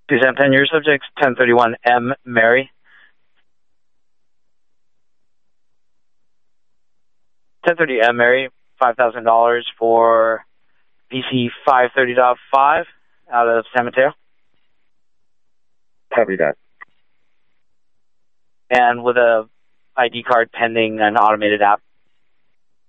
210, your subject's 1031 M. Mary. 1030 M. Mary, $5,000 for BC 530.5 out of San Mateo. Copy that. And with a ID card pending an automated app.